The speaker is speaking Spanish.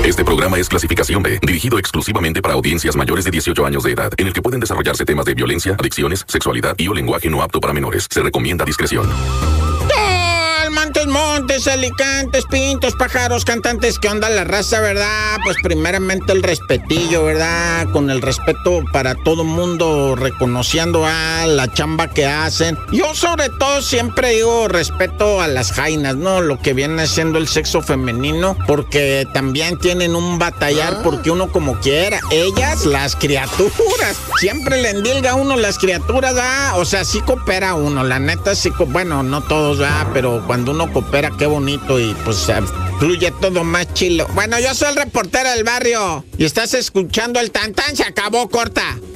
Este programa es clasificación B, dirigido exclusivamente para audiencias mayores de 18 años de edad, en el que pueden desarrollarse temas de violencia, adicciones, sexualidad y o lenguaje no apto para menores. Se recomienda discreción. Montes, alicantes, pintos, pájaros, cantantes, ¿qué onda la raza, verdad? Pues primeramente el respetillo, ¿verdad? Con el respeto para todo mundo, reconociendo a la chamba que hacen. Yo sobre todo siempre digo respeto a las jainas, ¿no? Lo que viene siendo el sexo femenino, porque también tienen un batallar porque uno como quiera. Ellas, las criaturas, siempre le endilga a uno las criaturas, ¿verdad? O sea, sí coopera uno, la neta sí, bueno, no todos, ¿verdad? Pero cuando uno coopera, qué bonito y pues fluye todo más chilo. Bueno, yo soy el reportero del barrio y estás escuchando el Tantán, se acabó, corta.